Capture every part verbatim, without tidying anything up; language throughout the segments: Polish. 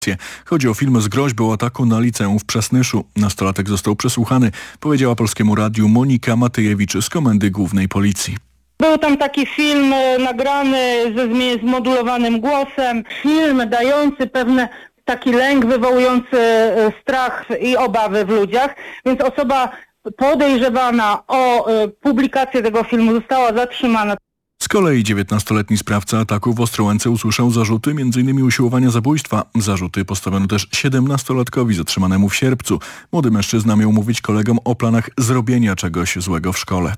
Chodzi o film z groźbą ataku na liceum w Przasnyszu. Nastolatek został przesłuchany, powiedziała Polskiemu Radiu Monika Matyjewicz z Komendy Głównej Policji. Był tam taki film nagrany ze zmodulowanym głosem, film dający pewne taki lęk, wywołujący strach i obawy w ludziach, więc osoba podejrzewana o publikację tego filmu została zatrzymana. Z kolei dziewiętnastoletni sprawca ataku w Ostrołęce usłyszał zarzuty m.in. usiłowania zabójstwa. Zarzuty postawiono też siedemnastolatkowi zatrzymanemu w sierpcu. Młody mężczyzna miał mówić kolegom o planach zrobienia czegoś złego w szkole.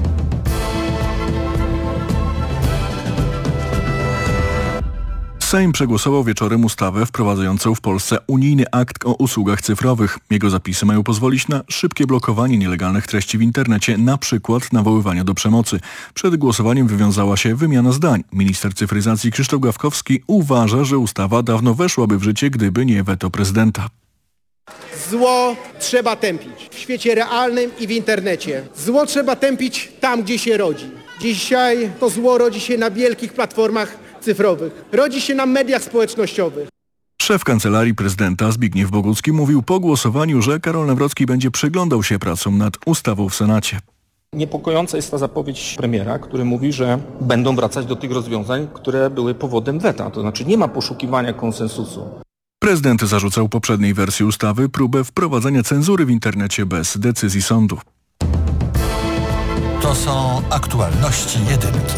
Sejm przegłosował wieczorem ustawę wprowadzającą w Polsce unijny akt o usługach cyfrowych. Jego zapisy mają pozwolić na szybkie blokowanie nielegalnych treści w internecie, na przykład nawoływania do przemocy. Przed głosowaniem wywiązała się wymiana zdań. Minister cyfryzacji Krzysztof Gawkowski uważa, że ustawa dawno weszłaby w życie, gdyby nie weto prezydenta. Zło trzeba tępić w świecie realnym i w internecie. Zło trzeba tępić tam, gdzie się rodzi. Dzisiaj to zło rodzi się na wielkich platformach cyfrowych. Rodzi się na mediach społecznościowych. Szef Kancelarii Prezydenta Zbigniew Bogucki mówił po głosowaniu, że Karol Nawrocki będzie przyglądał się pracom nad ustawą w Senacie. Niepokojąca jest ta zapowiedź premiera, który mówi, że będą wracać do tych rozwiązań, które były powodem weta. To znaczy nie ma poszukiwania konsensusu. Prezydent zarzucał poprzedniej wersji ustawy próbę wprowadzenia cenzury w internecie bez decyzji sądu. To są aktualności jedynki.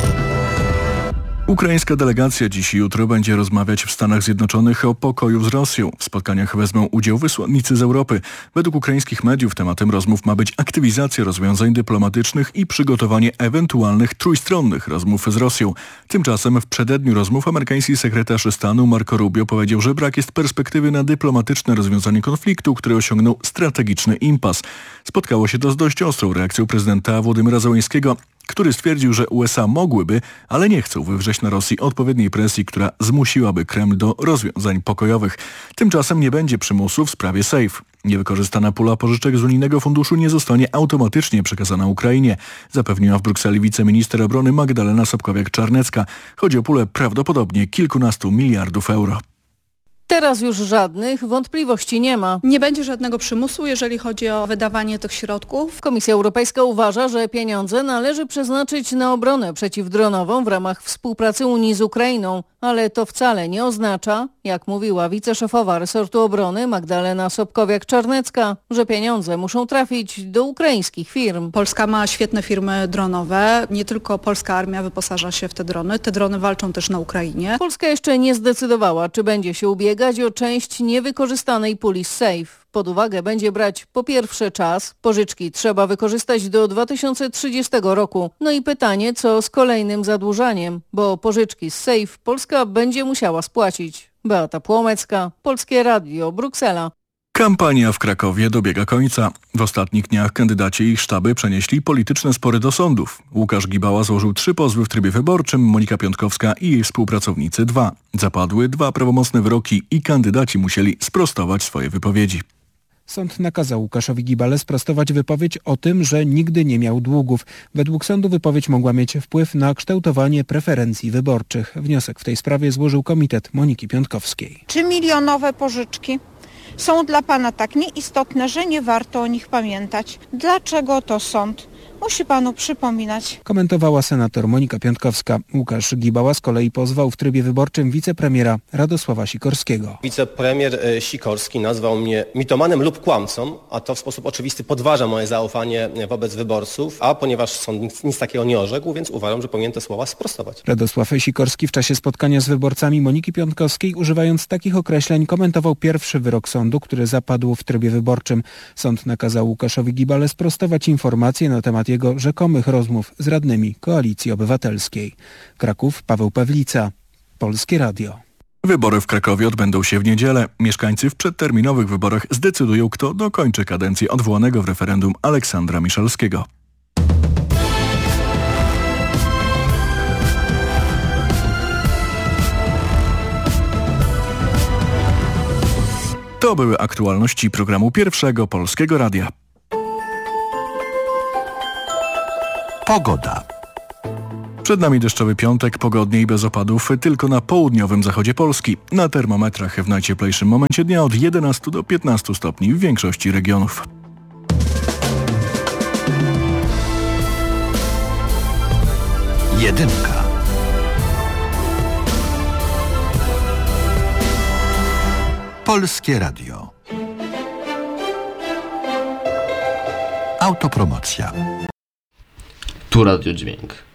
Ukraińska delegacja dziś i jutro będzie rozmawiać w Stanach Zjednoczonych o pokoju z Rosją. W spotkaniach wezmą udział wysłannicy z Europy. Według ukraińskich mediów tematem rozmów ma być aktywizacja rozwiązań dyplomatycznych i przygotowanie ewentualnych trójstronnych rozmów z Rosją. Tymczasem w przededniu rozmów amerykański sekretarz stanu Marco Rubio powiedział, że brak jest perspektywy na dyplomatyczne rozwiązanie konfliktu, który osiągnął strategiczny impas. Spotkało się to z dość ostrą reakcją prezydenta Władimira Zełenskiego, który stwierdził, że U S A mogłyby, ale nie chcą wywrzeć na Rosji odpowiedniej presji, która zmusiłaby Kreml do rozwiązań pokojowych. Tymczasem nie będzie przymusu w sprawie SAFE. Niewykorzystana pula pożyczek z unijnego funduszu nie zostanie automatycznie przekazana Ukrainie, zapewniła w Brukseli wiceminister obrony Magdalena Sobkowiak-Czarnecka. Chodzi o pulę prawdopodobnie kilkunastu miliardów euro. Teraz już żadnych wątpliwości nie ma. Nie będzie żadnego przymusu, jeżeli chodzi o wydawanie tych środków. Komisja Europejska uważa, że pieniądze należy przeznaczyć na obronę przeciwdronową w ramach współpracy Unii z Ukrainą, ale to wcale nie oznacza, jak mówiła wiceszefowa resortu obrony Magdalena Sobkowiak-Czarnecka, że pieniądze muszą trafić do ukraińskich firm. Polska ma świetne firmy dronowe. Nie tylko polska armia wyposaża się w te drony. Te drony walczą też na Ukrainie. Polska jeszcze nie zdecydowała, czy będzie się ubiegać o część niewykorzystanej puli z SAFE. Pod uwagę będzie brać po pierwsze czas, pożyczki trzeba wykorzystać do dwa tysiące trzydziestego roku. No i pytanie, co z kolejnym zadłużaniem, bo pożyczki z SAFE Polska będzie musiała spłacić. Beata Płomecka, Polskie Radio, Bruksela. Kampania w Krakowie dobiega końca. W ostatnich dniach kandydaci i ich sztaby przenieśli polityczne spory do sądów. Łukasz Gibała złożył trzy pozwy w trybie wyborczym, Monika Piątkowska i jej współpracownicy dwa. Zapadły dwa prawomocne wyroki i kandydaci musieli sprostować swoje wypowiedzi. Sąd nakazał Łukaszowi Gibale sprostować wypowiedź o tym, że nigdy nie miał długów. Według sądu wypowiedź mogła mieć wpływ na kształtowanie preferencji wyborczych. Wniosek w tej sprawie złożył komitet Moniki Piątkowskiej. Czy milionowe pożyczki są dla pana tak nieistotne, że nie warto o nich pamiętać? Dlaczego to sąd musi panu przypominać? Komentowała senator Monika Piątkowska. Łukasz Gibała z kolei pozwał w trybie wyborczym wicepremiera Radosława Sikorskiego. Wicepremier Sikorski nazwał mnie mitomanem lub kłamcą, a to w sposób oczywisty podważa moje zaufanie wobec wyborców, a ponieważ sąd nic, nic takiego nie orzekł, więc uważam, że powinien te słowa sprostować. Radosław Sikorski w czasie spotkania z wyborcami Moniki Piątkowskiej, używając takich określeń, komentował pierwszy wyrok sądu, który zapadł w trybie wyborczym. Sąd nakazał Łukaszowi Gibale sprostować informacje na temat jego rzekomych rozmów z radnymi Koalicji Obywatelskiej. Kraków, Paweł Pawlica, Polskie Radio. Wybory w Krakowie odbędą się w niedzielę. Mieszkańcy w przedterminowych wyborach zdecydują, kto dokończy kadencję odwołanego w referendum Aleksandra Miszalskiego. To były aktualności programu Pierwszego Polskiego Radia. Pogoda. Przed nami deszczowy piątek, pogodnie i bez opadów tylko na południowym zachodzie Polski. Na termometrach w najcieplejszym momencie dnia od jedenastu do piętnastu stopni w większości regionów. Jedynka. Polskie Radio. Autopromocja. Tu Radio Dźwięk.